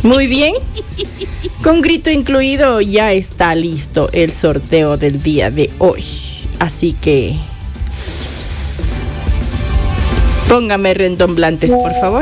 Muy bien. Con grito incluido, ya está listo el sorteo del día de hoy. Así que póngame redomblantes, por favor.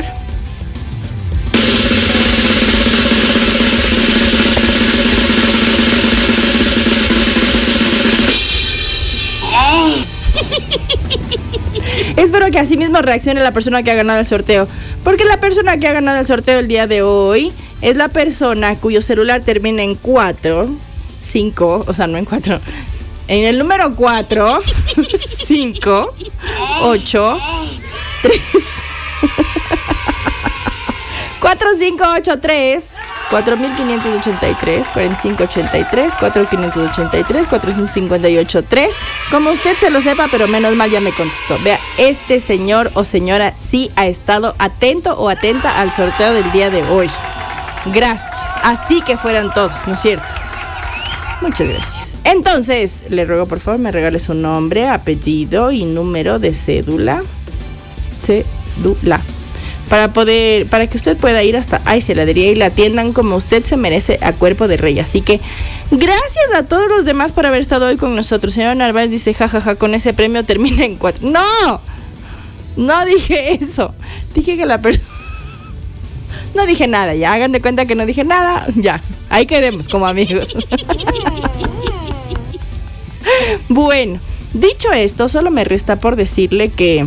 Espero que así mismo reaccione la persona que ha ganado el sorteo, porque la persona que ha ganado el sorteo el día de hoy es la persona cuyo celular termina en 4, 5, o sea, no en 4, en el número 4, 5, 8, 3, 4, 5, 8, 3, 4583, 4583, 4583, 458, 3. Como usted se lo sepa, pero menos mal ya me contestó. Vea, este señor o señora sí ha estado atento o atenta al sorteo del día de hoy. Gracias. Así que fueran todos, ¿no es cierto? Muchas gracias. Entonces, le ruego por favor me regale su nombre, apellido y número de cédula. Cédula. Para que usted pueda ir hasta Ice Heladería y la atiendan como usted se merece a cuerpo de rey. Así que gracias a todos los demás por haber estado hoy con nosotros. Señor Narváez dice, jajaja, con ese premio termina en 4. No dije eso. Dije que la persona... No dije nada, ya hagan de cuenta que no dije nada. Ya, ahí quedemos como amigos. Bueno, dicho esto, solo me resta por decirle que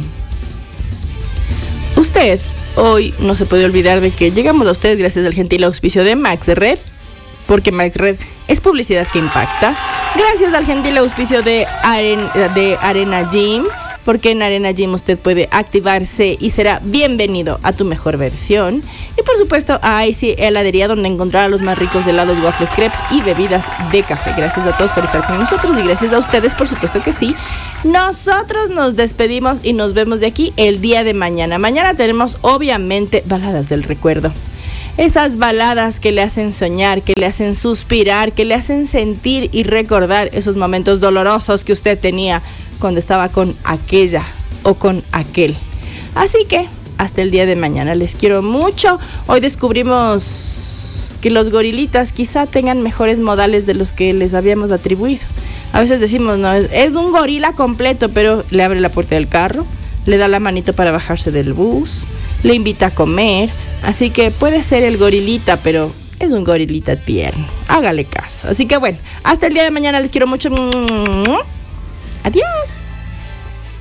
usted hoy no se puede olvidar de que llegamos a ustedes gracias al gentil auspicio de MaxRed, porque MaxRed es publicidad que impacta. Gracias al gentil auspicio de Arena Gym, porque en Arena Gym usted puede activarse y será bienvenido a tu mejor versión. Y por supuesto a Icy Heladería, donde encontrará los más ricos helados, waffles, crepes y bebidas de café. Gracias a todos por estar con nosotros y gracias a ustedes, por supuesto que sí. Nosotros nos despedimos y nos vemos de aquí el día de mañana. Mañana tenemos obviamente baladas del recuerdo. Esas baladas que le hacen soñar, que le hacen suspirar, que le hacen sentir y recordar esos momentos dolorosos que usted tenía cuando estaba con aquella o con aquel. Así que hasta el día de mañana, les quiero mucho. Hoy descubrimos que los gorilitas quizá tengan mejores modales de los que les habíamos atribuido. A veces decimos, no, es un gorila completo, pero le abre la puerta del carro, le da la manito para bajarse del bus, le invita a comer. Así que puede ser el gorilita, pero es un gorilita tierno. Hágale caso. Así que bueno, hasta el día de mañana, les quiero mucho. Adiós.